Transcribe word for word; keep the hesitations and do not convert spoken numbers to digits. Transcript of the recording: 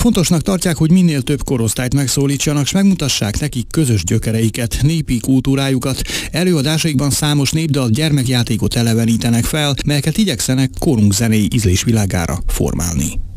Fontosnak tartják, hogy minél több korosztályt megszólítsanak, s megmutassák nekik közös gyökereiket, népi kultúrájukat. Előadásaikban számos népdal, gyermekjátékot elevenítenek fel, melyeket igyekszenek korunk zenei ízlésvilágára formálni.